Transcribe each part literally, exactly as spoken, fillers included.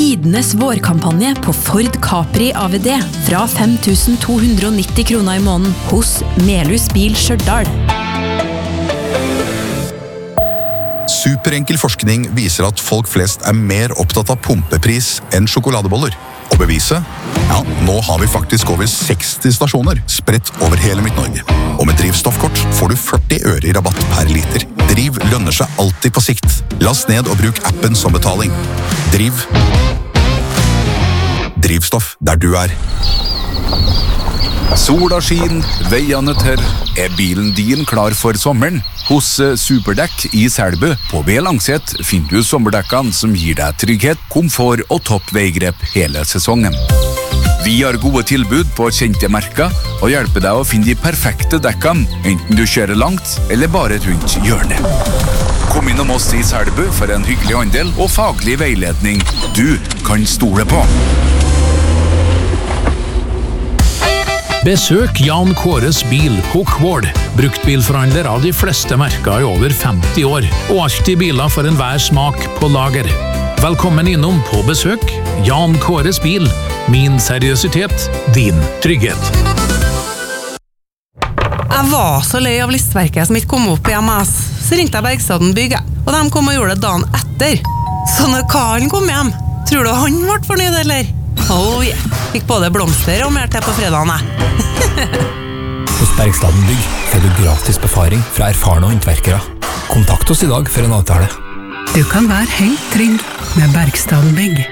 tidenes vårkampanje på Ford Capri A V D fra fem tusen to hundre og nitti kroner i måneden hos Melhus Bil Stjørdal. Superenkel forskning viser at folk flest er mer opptatt av pumpepris enn sjokoladeboller. Og beviset? Ja, nå har vi faktisk over seksti stasjoner spredt over hele Midt-Norge. Og med drivstoffkort får du førti øre i rabatt per liter. Driv lønner seg alltid på sikt. Last ned og bruk appen som betaling. Driv. Drivstoff der du er. Sola skin, veiene tørr. Er bilen din klar for sommeren? Hos Superdekk i Selbu på B. Langset finner du sommerdekkene som gir deg trygghet, komfort og toppveigrep hele sesongen. Vi har gode tilbud på kjente merker og hjelper deg å finne de perfekte dekkene, enten du kjører langt eller bare rundt hjørnet. Kom innom oss i Selbu for en hyggelig handel og faglig veiledning du kan stole på. Besøk Jan Kåres bil på Kvål. Bruktbilforhandler av de fleste merker i over femti år, og alltid biler for enhver smak på lager. Velkommen innom på besøk. Jan Kåres bil. Min seriøsitet, din trygghet. Jeg var så lei av listverket som ikke kom opp i M S. Så ringte jeg Bergstaden Bygg, og de kom og gjorde det dagen etter. Så når Karlen kom hjem, tror du han ble fornøyd, eller? Oh yeah. Fikk både blomster og mer til på fredagen. Hos Bergstaden Bygg får du gratis befaring fra erfarne håndverkere. Kontakt oss i dag for en avtale. Du kan være helt trygg med Bergstaden Bygg.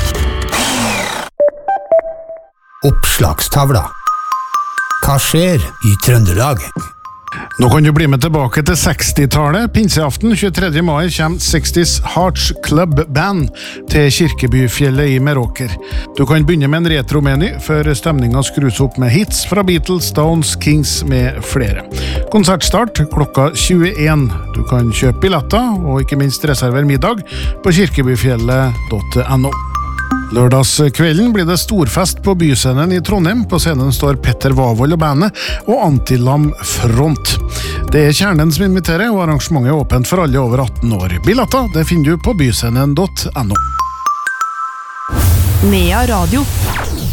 Oppslagstavla. Hva skjer i Trøndelag? Nå kan du bli med tilbake til sekstitallet. Pinseaften tjuetredje mai kommer seksti's Hearts Club Band til Kirkebyfjellet i Meråker. Du kan begynne med en retromeny før stemningen skrus opp med hits fra Beatles, Stones, Kings med flere. Konsertstart klokka tjueen. Du kan kjøpe billetter og ikke minst reservere middag på kirkebyfjellet punktum no. Lørdagskvelden blir det storfest på Byscenen i Trondheim. På scenen står Petter Wavold og bandet og Antilam Front. Det er Kjernen som inviterer, og arrangementet er åpent for alle over atten år. Billetter, det finner du på byscenen punktum no. Nea Radio.